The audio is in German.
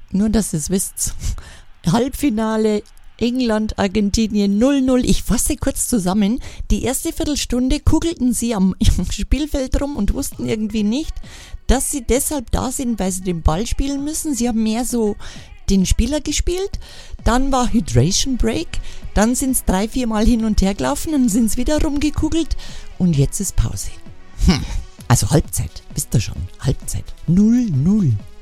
Nur, dass ihr es wisst. Halbfinale England, Argentinien 0-0. Ich fasse kurz zusammen. Die erste Viertelstunde kugelten sie am Spielfeld rum und wussten irgendwie nicht, dass sie deshalb da sind, weil sie den Ball spielen müssen. Sie haben mehr so den Spieler gespielt. Dann war Hydration Break. Dann sind es 3-4 Mal hin und her gelaufen. Dann sind es wieder rumgekugelt. Und jetzt ist Pause. Also Halbzeit. Wisst ihr schon. Halbzeit. 0-0.